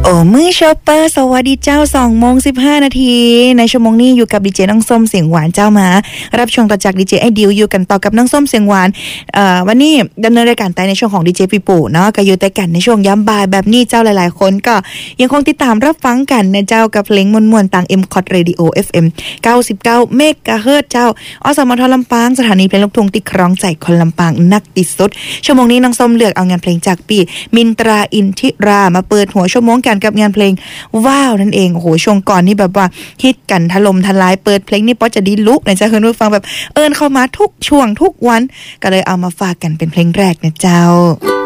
โอ้มือชอปเปอร์สวัสดีเจ้า2:15 นาทีในชั่วโมงนี้อยู่กับดีเจน้องส้มเสียงหวานเจ้ามารับชมต่อจากดีเจไอดิวอยู่กันต่อกับน้องส้มเสียงหวานวันนี้ดำเนินรายการในช่วงของดีเจปีปู่เนาะก็อยู่แต่กันในช่วงย้ำบ่ายแบบนี้เจ้าหลายๆคนก็ยังคงติดตามรับฟังกันนะเจ้ากับเพลงม่วนๆต่าง MCOT Radio FM 99 เมกะเฮิรตซ์เจ้าอสมทลำปางสถานีเพลงลูกทุ่งที่ครองใจคนลำปางนักที่สุดชั่วโมงนี้น้องส้มเลือกเอางานเพลงจากปีมินตราอินทิรามาเปิดหัวชั่วโมงกันกับงานเพลงว้าวนั่นเองโอ้โหช่วงก่อนนี่แบบว่าฮิตกันถล่มทลายเปิดเพลงนี่ป๊อจะดีลุกนะจ๊ะคุณผู้ฟังแบบเข้ามาทุกช่วงทุกวันก็เลยเอามาฝากกันเป็นเพลงแรกนะเจ้า